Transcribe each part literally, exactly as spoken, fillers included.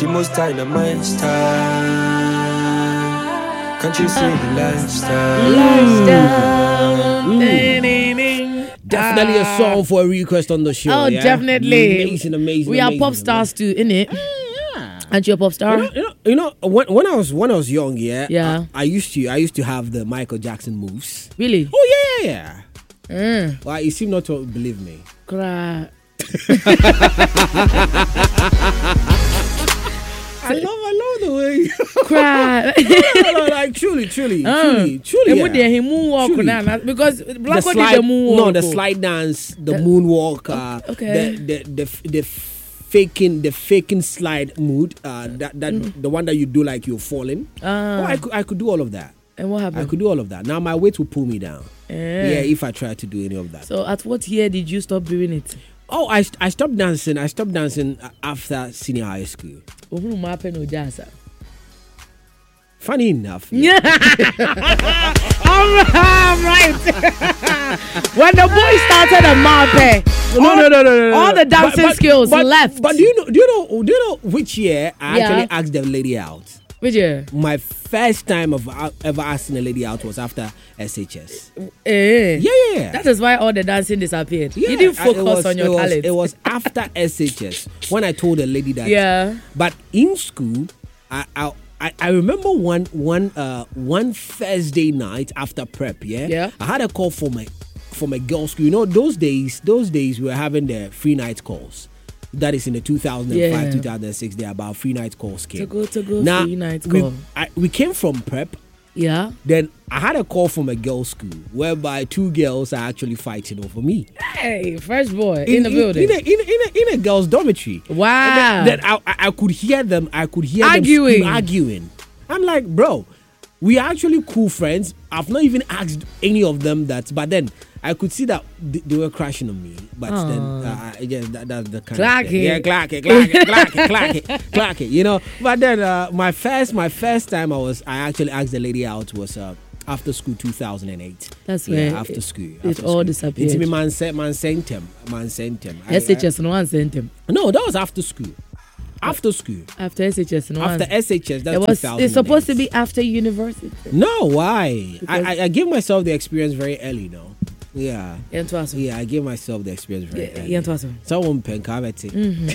The most time of my style. Can't you see the lifestyle? Lifestyle. Mm. Definitely a song for a request on the show. Oh, yeah? definitely. Amazing, amazing. We amazing, are pop stars too, innit? Aren't you a pop star? You know, you know, you know when, when I was when I was young, yeah, Yeah. I, I used to I used to have the Michael Jackson moves. Really? Oh yeah, yeah, yeah. Mm. Well, you seem not to believe me. Cry. I love, I love the way. Cry. no, no, like truly, truly, truly, truly. Yeah. Yeah. He moonwalk Truly. now because Black the did slide, the moonwalk. no, the slide dance, the moonwalk, uh, okay. the the the, the faking, the faking slide mood, uh, that that Mm. the one that you do like you're falling. Ah. Oh, I could I could do all of that. And what I happened? could do all of that. Now my weight will pull me down. Eh. Yeah, if I try to do any of that. So at what year did you stop doing it? Oh, I, I stopped dancing. I stopped dancing after senior high school. Funny enough. Yeah. all right. All right. When the boy started a mape, no, all, no, no, no, no, no. all the dancing but, but, skills but, left. But do you know? Do you know? Do you know which year I Yeah. actually asked the lady out? Which year? My first time of uh, ever asking a lady out was after S H S. Eh. Yeah, yeah, yeah. That is why all the dancing disappeared. Yeah, you didn't I- focus it was, on your it was, talent. It was after S H S when I told the lady that. Yeah. But in school, I I, I, I remember one one uh one Thursday night after prep. Yeah. Yeah. I had a call for my for my girls' school. You know, those days, those days we were having the free night calls. That is in the two thousand five, Yeah. two thousand six. There about free night calls came. To go, to go, now, free night we, call. I, we came from prep. Yeah. Then I had a call from a girls' school whereby two girls are actually fighting over me. Hey, fresh boy in, the building. In a, in, a, in, a, in a girls' dormitory. Wow. And then, then I, I I could hear them. I could hear Arguing. them arguing. I'm like, bro, we are actually cool friends. I've not even asked any of them that. But then I could see that they, they were crashing on me. But Aww. then, uh, I guess that, that's the kind Clark of thing. it. Yeah, Clark it, Clark it, Clark it, Clark it, Clark it. You know. But then uh, my first, my first time I was, I actually asked the lady out was. Uh, After school, two thousand eight. That's yeah, where after it, school. it after all school. disappeared. It's me, man, sent, man sent him. Man sent him. I- S H S no one sent him. I- no, that was after school. After school. After S H S no After one. S H S, that's It was. two thousand eight. It's supposed to be after university. No, why? I, Because- I, I give myself the experience very early now. Yeah. Yentwaso. Yeah, I give myself the experience very Yeah, early. Yentwaso. Someone pen cavity. Mm-hmm.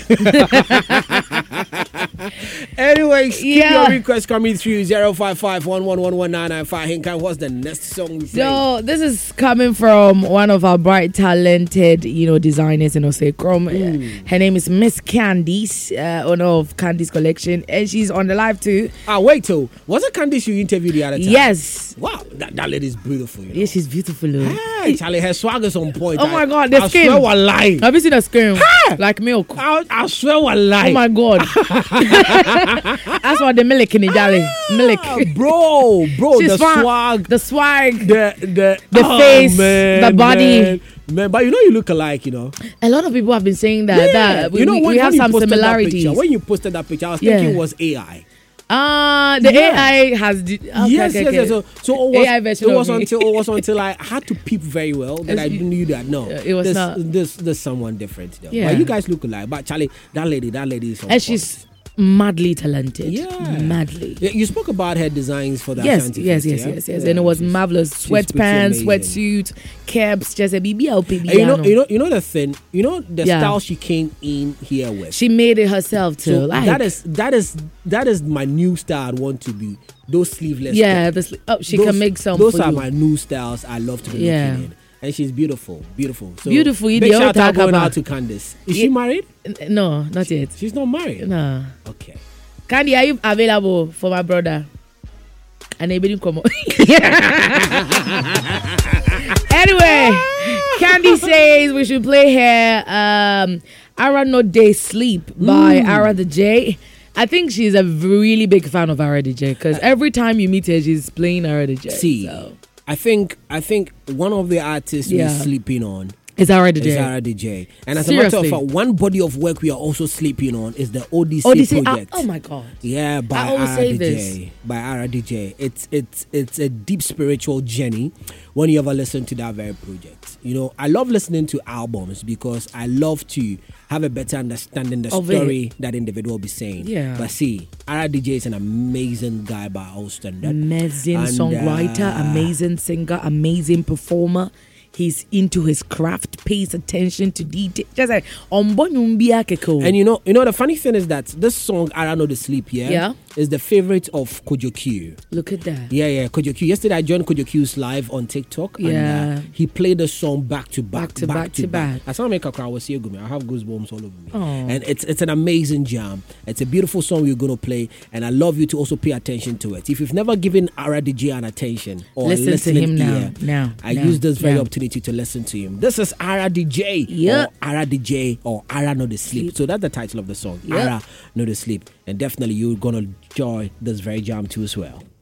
Anyways, keep Yeah. your request coming through zero five five one one one one nine nine five. Hinkai, what's the next song we play? So this is coming from one of our bright, talented, you know, designers in Osekrom. Mm. Her name is Miss Candice, uh, owner of Candice Collection, and she's on the live too. Ah, wait, till was it Candice you interviewed the other time? Yes, Wow, that, that lady is beautiful. You know? yeah, she's beautiful. oh. Hey, Charlie, her swag is on point. Oh I- my God, the I skin. swear one lie. Have you seen the skin? Like milk. I, I swear one lie. Oh my God. That's what the milk in the jelly. Milk. Ah, bro, bro, She's the fine. swag, The swag. the the The oh, face, man, the body. man. Man, but you know you look alike, you know. A lot of people have been saying that. that we, you know we, when, we have when you some posted that similarities. picture, when you posted that picture, I was Yeah. thinking it was A I. Ah, the Yeah. A I has. D- okay, yes, okay, yes, okay. yes. So, so it was, A I version it was of me. until it was until I had to peep very well that It's- I knew that no, Uh, it was this, not. this this someone different. Though. Yeah. But you guys look alike. But Charlie, that lady, that lady is on And point. she's madly talented. Yeah. Madly. Yeah, you spoke about her designs for that. Yes, Ashanti yes, Fest, yes, yeah? yes, yes. Yeah, And it was she's- marvelous. she's pretty Sweatpants, amazing. sweatsuit, caps, just a B B L P B. And you know, you know, you know the thing. You know the Yeah. style she came in here with. She made it herself too. so like, that is that is that is my new style. I want to be those sleeveless. yeah, tops. the, oh, she Those- can make some Those for are you. my new styles. I love to be Yeah. looking in. And she's beautiful, beautiful. So Beautiful, you Big dey shout talk out going about- out to Candice. Is Yeah. she married? N- No, not yet. She's not married. No. Okay. Candy, are you available for my brother? And he didn't come. Anyway, Candy says we should play her um, Ara No Day Sleep by Ara the J. I think she's a really big fan of Ara the J because every time you meet her, she's playing Ara the J. See, so. I think I think one of the artists Yeah. we're sleeping on It's Ara D J. It's Ara D J. And as Seriously. a matter of fact, one body of work we are also sleeping on is the O D C Odyssey. Ah, project. oh my God. Yeah, by I always Ara say D J. this. By Ara D J. It's it's it's a deep spiritual journey when you ever listen to that very project. You know, I love listening to albums because I love to have a better understanding the Of story it. that individual will be saying. Yeah. But see, Ara D J is an amazing guy by all standards. Amazing And, songwriter, uh, amazing singer, amazing performer. He's into his craft, pays attention to detail. Just like on Bonyumbia Keko. And you know, you know the funny thing is that this song "I Don't Know the Sleep" yeah, Yeah. is the favorite of Kojo Q. Look at that. Yeah, yeah, Kojo Q. Yesterday I joined Kojo Q's live on TikTok. Yeah. And, uh, he played the song back to back, Back to back to back. I saw make a crowd was here, Gumi. I have goosebumps all over me. Oh. And it's it's an amazing jam. It's a beautiful song we're gonna play, and I love you to also pay attention to it. If you've never given Ara D J an attention or Listen a to listening him now, ear, now, I now, use this very now. opportunity to listen to him. This is Ara D J Yeah. or Ara D J or Ara No the Sleep. Sleep. So that's the title of the song. Yeah. Ara No the Sleep. And definitely you're gonna enjoy this very jam too as well.